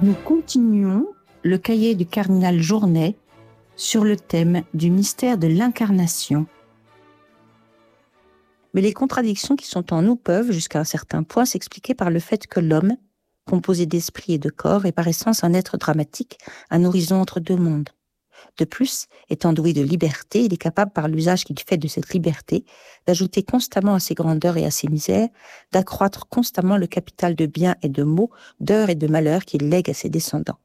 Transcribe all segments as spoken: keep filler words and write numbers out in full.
Nous continuons le cahier du cardinal Journet sur le thème du mystère de l'incarnation. Mais les contradictions qui sont en nous peuvent, jusqu'à un certain point, s'expliquer par le fait que l'homme, composé d'esprit et de corps, est par essence un être dramatique, un horizon entre deux mondes. De plus, étant doué de liberté, il est capable, par l'usage qu'il fait de cette liberté, d'ajouter constamment à ses grandeurs et à ses misères, d'accroître constamment le capital de biens et de maux, d'heures et de malheurs qu'il lègue à ses descendants.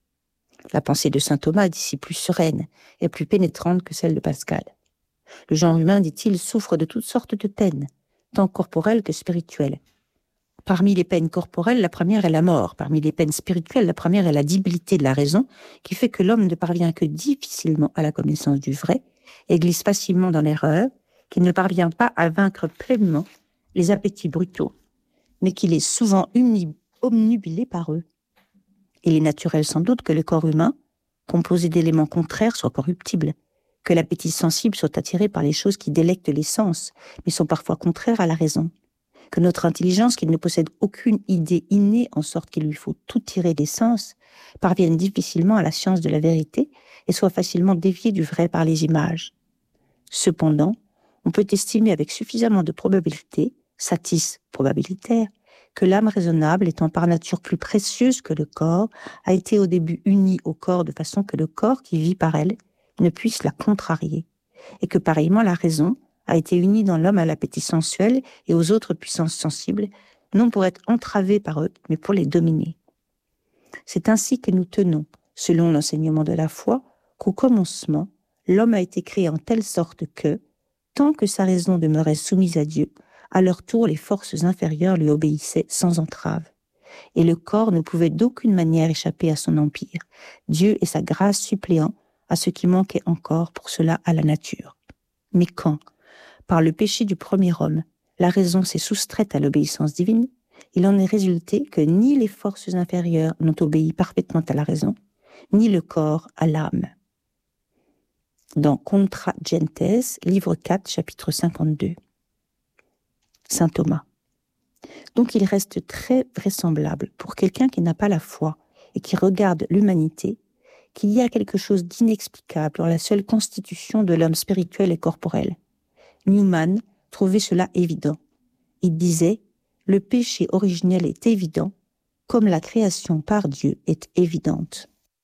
La pensée de saint Thomas est ici plus sereine et plus pénétrante que celle de Pascal. Le genre humain, dit-il, souffre de toutes sortes de peines, tant corporelles que spirituelles. Parmi les peines corporelles, la première est la mort. Parmi les peines spirituelles, la première est la débilité de la raison, qui fait que l'homme ne parvient que difficilement à la connaissance du vrai et glisse facilement dans l'erreur, qu'il ne parvient pas à vaincre pleinement les appétits brutaux, mais qu'il est souvent omnubilé par eux. Il est naturel sans doute que le corps humain, composé d'éléments contraires, soit corruptible, que l'appétit sensible soit attiré par les choses qui délectent les sens, mais sont parfois contraires à la raison, que notre intelligence, qui ne possède aucune idée innée en sorte qu'il lui faut tout tirer des sens, parvienne difficilement à la science de la vérité et soit facilement déviée du vrai par les images. Cependant, on peut estimer avec suffisamment de probabilité, satis probabilitaire, que l'âme raisonnable, étant par nature plus précieuse que le corps, a été au début unie au corps de façon que le corps qui vit par elle ne puisse la contrarier, et que pareillement la raison a été unie dans l'homme à l'appétit sensuel et aux autres puissances sensibles, non pour être entravée par eux, mais pour les dominer. C'est ainsi que nous tenons, selon l'enseignement de la foi, qu'au commencement, l'homme a été créé en telle sorte que, tant que sa raison demeurait soumise à Dieu, à leur tour les forces inférieures lui obéissaient sans entrave. Et le corps ne pouvait d'aucune manière échapper à son empire, Dieu et sa grâce suppléant à ce qui manquait encore pour cela à la nature. Mais quand, par le péché du premier homme, la raison s'est soustraite à l'obéissance divine, il en est résulté que ni les forces inférieures n'ont obéi parfaitement à la raison, ni le corps à l'âme. Dans Contra Gentes, livre quatre, chapitre cinquante-deux. Saint Thomas. Donc il reste très vraisemblable pour quelqu'un qui n'a pas la foi et qui regarde l'humanité, qu'il y a quelque chose d'inexplicable dans la seule constitution de l'homme spirituel et corporel. Newman trouvait cela évident. Il disait « Le péché originel est évident, comme la création par Dieu est évidente. »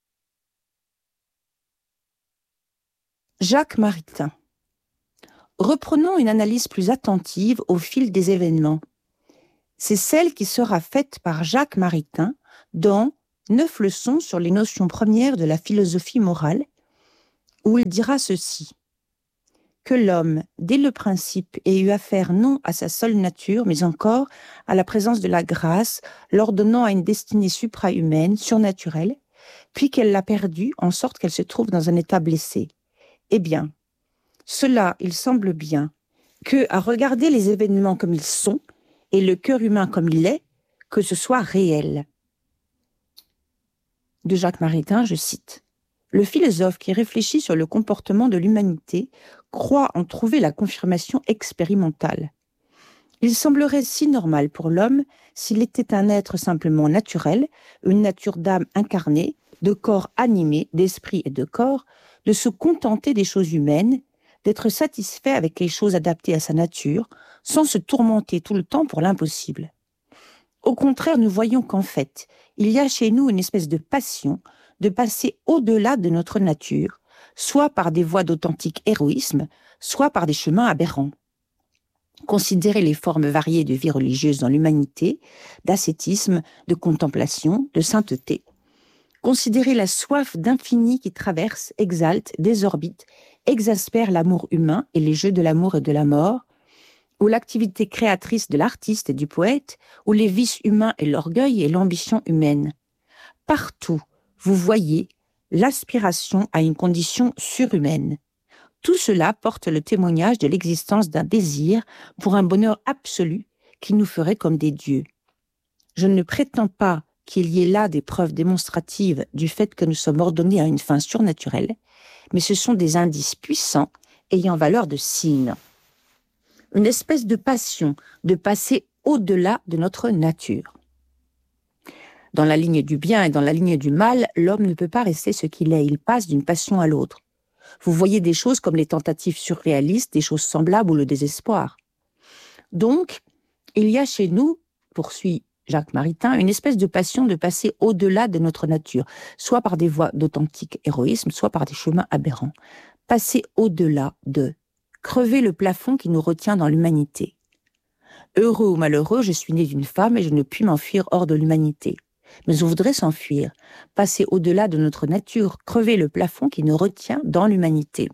Jacques Maritain. Reprenons une analyse plus attentive au fil des événements. C'est celle qui sera faite par Jacques Maritain dans Neuf leçons sur les notions premières de la philosophie morale, où il dira ceci. Que l'homme, dès le principe, ait eu affaire non à sa seule nature, mais encore à la présence de la grâce, l'ordonnant à une destinée supra-humaine, surnaturelle, puis qu'elle l'a perdue en sorte qu'elle se trouve dans un état blessé. Eh bien, cela, il semble bien, que, à regarder les événements comme ils sont, et le cœur humain comme il est, que ce soit réel. De Jacques Maritain, je cite. Le philosophe qui réfléchit sur le comportement de l'humanité croit en trouver la confirmation expérimentale. Il semblerait si normal pour l'homme s'il était un être simplement naturel, une nature d'âme incarnée, de corps animé, d'esprit et de corps, de se contenter des choses humaines, d'être satisfait avec les choses adaptées à sa nature, sans se tourmenter tout le temps pour l'impossible. Au contraire, nous voyons qu'en fait, il y a chez nous une espèce de passion de passer au-delà de notre nature, soit par des voies d'authentique héroïsme, soit par des chemins aberrants. Considérer les formes variées de vie religieuse dans l'humanité, d'ascétisme, de contemplation, de sainteté. Considérer la soif d'infini qui traverse, exalte, désorbite, exaspère l'amour humain et les jeux de l'amour et de la mort, ou l'activité créatrice de l'artiste et du poète, ou les vices humains et l'orgueil et l'ambition humaine. Partout, vous voyez l'aspiration à une condition surhumaine. Tout cela porte le témoignage de l'existence d'un désir pour un bonheur absolu qui nous ferait comme des dieux. Je ne prétends pas qu'il y ait là des preuves démonstratives du fait que nous sommes ordonnés à une fin surnaturelle, mais ce sont des indices puissants ayant valeur de signe. Une espèce de passion de passer au-delà de notre nature. Dans la ligne du bien et dans la ligne du mal, l'homme ne peut pas rester ce qu'il est, il passe d'une passion à l'autre. Vous voyez des choses comme les tentatives surréalistes, des choses semblables ou le désespoir. Donc, il y a chez nous, poursuit Jacques Maritain, une espèce de passion de passer au-delà de notre nature, soit par des voies d'authentique héroïsme, soit par des chemins aberrants. Passer au-delà de, crever le plafond qui nous retient dans l'humanité. Heureux ou malheureux, je suis né d'une femme et je ne puis m'enfuir hors de l'humanité. Mais on voudrait s'enfuir, passer au-delà de notre nature, crever le plafond qui nous retient dans l'humanité.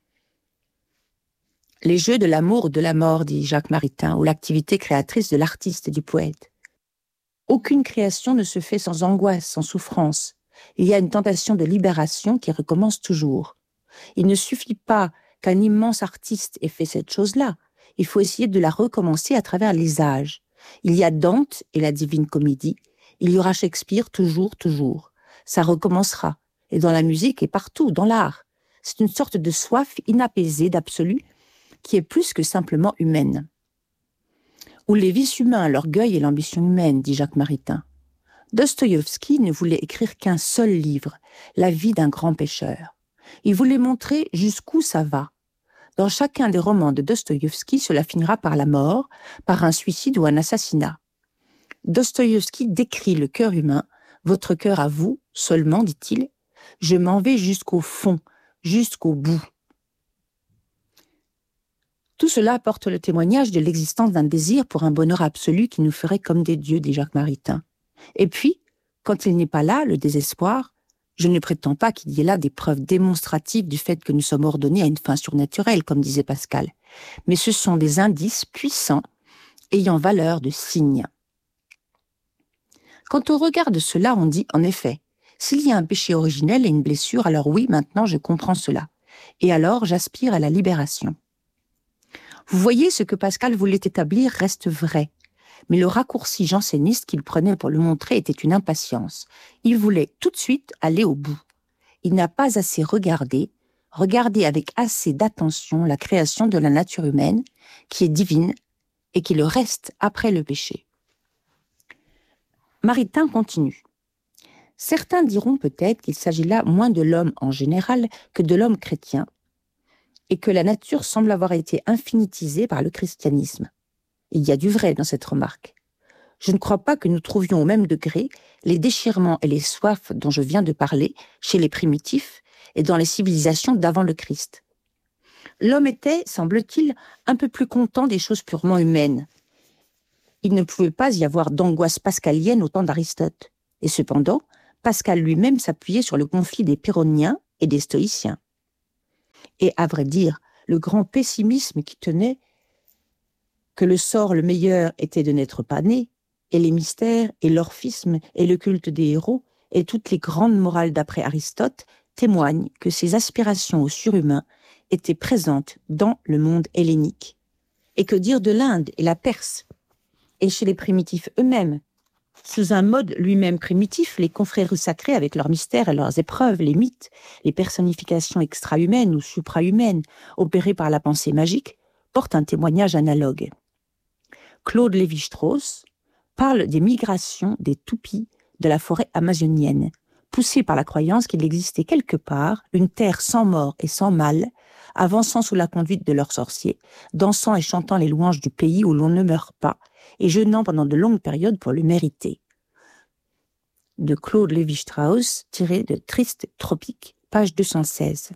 Les jeux de l'amour ou de la mort, dit Jacques Maritain, ou l'activité créatrice de l'artiste et du poète. Aucune création ne se fait sans angoisse, sans souffrance. Il y a une tentation de libération qui recommence toujours. Il ne suffit pas qu'un immense artiste ait fait cette chose-là. Il faut essayer de la recommencer à travers les âges. Il y a Dante et la Divine Comédie. Il y aura Shakespeare toujours, toujours. Ça recommencera. Et dans la musique et partout, dans l'art. C'est une sorte de soif inapaisée d'absolu qui est plus que simplement humaine. Ou les vices humains, l'orgueil et l'ambition humaine, dit Jacques Maritain. Dostoïevski ne voulait écrire qu'un seul livre, La vie d'un grand pêcheur. Il voulait montrer jusqu'où ça va. Dans chacun des romans de Dostoïevski, cela finira par la mort, par un suicide ou un assassinat. Dostoïevski décrit le cœur humain, votre cœur à vous, seulement, dit-il, je m'en vais jusqu'au fond, jusqu'au bout. Tout cela apporte le témoignage de l'existence d'un désir pour un bonheur absolu qui nous ferait comme des dieux, dit Jacques Maritain. Et puis, quand il n'est pas là, le désespoir, je ne prétends pas qu'il y ait là des preuves démonstratives du fait que nous sommes ordonnés à une fin surnaturelle, comme disait Pascal, mais ce sont des indices puissants ayant valeur de signes. Quand on regarde cela, on dit, en effet, s'il y a un péché originel et une blessure, alors oui, maintenant je comprends cela. Et alors j'aspire à la libération. Vous voyez, ce que Pascal voulait établir reste vrai. Mais le raccourci janséniste qu'il prenait pour le montrer était une impatience. Il voulait tout de suite aller au bout. Il n'a pas assez regardé, regardé avec assez d'attention la création de la nature humaine, qui est divine et qui le reste après le péché. Maritain continue. Certains diront peut-être qu'il s'agit là moins de l'homme en général que de l'homme chrétien, et que la nature semble avoir été infinitisée par le christianisme. Il y a du vrai dans cette remarque. Je ne crois pas que nous trouvions au même degré les déchirements et les soifs dont je viens de parler chez les primitifs et dans les civilisations d'avant le Christ. L'homme était, semble-t-il, un peu plus content des choses purement humaines. Il ne pouvait pas y avoir d'angoisse pascalienne au temps d'Aristote. Et cependant, Pascal lui-même s'appuyait sur le conflit des pyrrhoniens et des stoïciens. Et à vrai dire, le grand pessimisme qui tenait que le sort le meilleur était de n'être pas né, et les mystères, et l'orphisme, et le culte des héros, et toutes les grandes morales d'après Aristote témoignent que ces aspirations au surhumain étaient présentes dans le monde hellénique. Et que dire de l'Inde et la Perse, et chez les primitifs eux-mêmes. Sous un mode lui-même primitif, les confréries sacrées avec leurs mystères et leurs épreuves, les mythes, les personnifications extra-humaines ou supra-humaines opérées par la pensée magique, portent un témoignage analogue. Claude Lévi-Strauss parle des migrations des toupies de la forêt amazonienne, poussées par la croyance qu'il existait quelque part une terre sans mort et sans mal, avançant sous la conduite de leurs sorciers, dansant et chantant les louanges du pays où l'on ne meurt pas, et jeûnant pendant de longues périodes pour le mériter. De Claude Lévi-Strauss, tiré de Triste Tropique, page deux cent seize.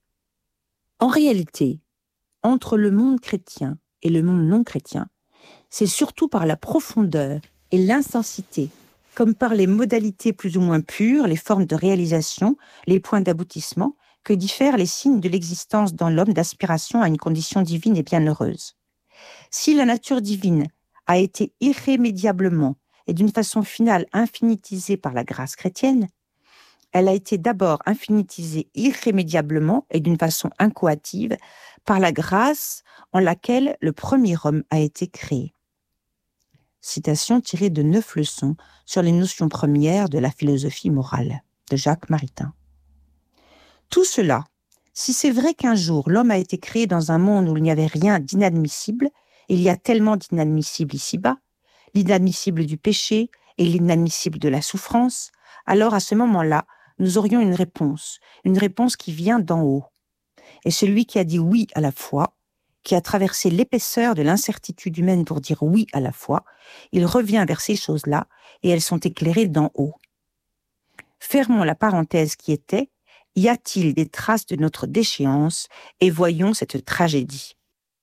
En réalité, entre le monde chrétien et le monde non chrétien, c'est surtout par la profondeur et l'intensité, comme par les modalités plus ou moins pures, les formes de réalisation, les points d'aboutissement, que diffèrent les signes de l'existence dans l'homme d'aspiration à une condition divine et bienheureuse. Si la nature divine a été irrémédiablement et d'une façon finale infinitisée par la grâce chrétienne, elle a été d'abord infinitisée irrémédiablement et d'une façon incoative par la grâce en laquelle le premier homme a été créé. Citation tirée de Neuf leçons sur les notions premières de la philosophie morale, de Jacques Maritain. Tout cela, si c'est vrai qu'un jour l'homme a été créé dans un monde où il n'y avait rien d'inadmissible, il y a tellement d'inadmissibles ici-bas, l'inadmissible du péché et l'inadmissible de la souffrance, alors à ce moment-là, nous aurions une réponse, une réponse qui vient d'en haut. Et celui qui a dit oui à la foi, qui a traversé l'épaisseur de l'incertitude humaine pour dire oui à la foi, il revient vers ces choses-là et elles sont éclairées d'en haut. Fermons la parenthèse qui était « Y a-t-il des traces de notre déchéance ?» et voyons cette tragédie.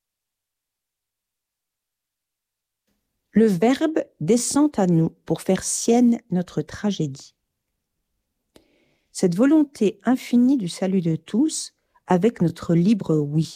Le Verbe descend à nous pour faire sienne notre tragédie. Cette volonté infinie du salut de tous avec notre libre oui.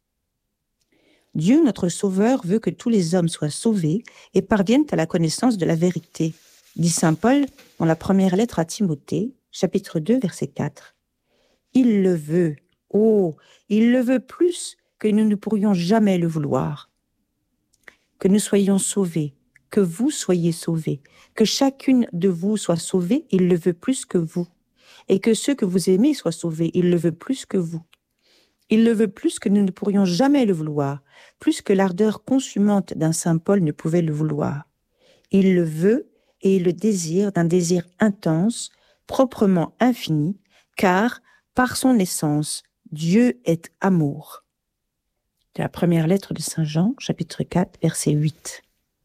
Dieu, notre Sauveur, veut que tous les hommes soient sauvés et parviennent à la connaissance de la vérité, dit saint Paul dans la première lettre à Timothée, chapitre deux, verset quatre. Il le veut, oh, il le veut plus que nous ne pourrions jamais le vouloir. Que nous soyons sauvés, que vous soyez sauvés, que chacune de vous soit sauvée, il le veut plus que vous. Et que ceux que vous aimez soient sauvés, il le veut plus que vous. Il le veut plus que nous ne pourrions jamais le vouloir, plus que l'ardeur consumante d'un saint Paul ne pouvait le vouloir. Il le veut et il le désire d'un désir intense, proprement infini, car, par son essence, Dieu est amour. De la première lettre de saint Jean, chapitre quatre, verset huit.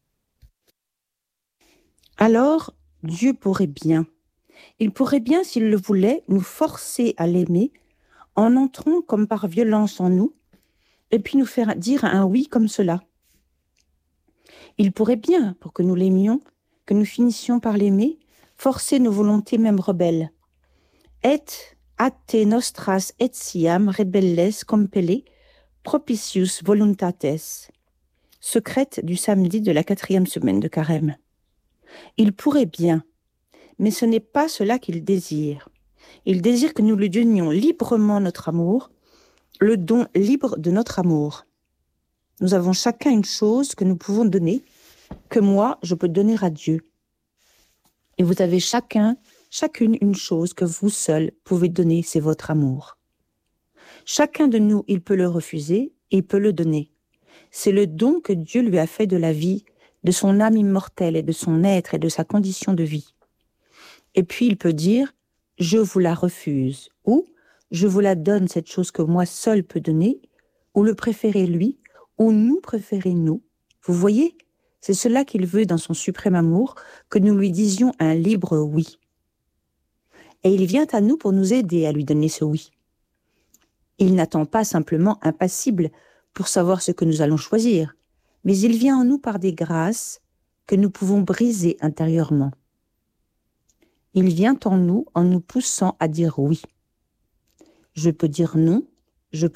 Alors, Dieu pourrait bien, il pourrait bien, s'il le voulait, nous forcer à l'aimer, en entrant comme par violence en nous, et puis nous faire dire un oui comme cela. Il pourrait bien, pour que nous l'aimions, que nous finissions par l'aimer, forcer nos volontés même rebelles. Et a te nostras etiam rebelles compelle propitius voluntates. Secrète du samedi de la quatrième semaine de Carême. Il pourrait bien, mais ce n'est pas cela qu'il désire. Il désire que nous lui donnions librement notre amour, le don libre de notre amour. Nous avons chacun une chose que nous pouvons donner, que moi, je peux donner à Dieu. Et vous avez chacun, chacune une chose que vous seul pouvez donner, c'est votre amour. Chacun de nous, il peut le refuser et il peut le donner. C'est le don que Dieu lui a fait de la vie, de son âme immortelle et de son être et de sa condition de vie. Et puis il peut dire « je vous la refuse » ou « je vous la donne, cette chose que moi seul peux donner » ou le préférer lui ou nous préférer nous. Vous voyez, c'est cela qu'il veut dans son suprême amour, que nous lui disions un libre oui. Et il vient à nous pour nous aider à lui donner ce oui. Il n'attend pas simplement impassible pour savoir ce que nous allons choisir, mais il vient en nous par des grâces que nous pouvons briser intérieurement. Il vient en nous en nous poussant à dire oui. Je peux dire non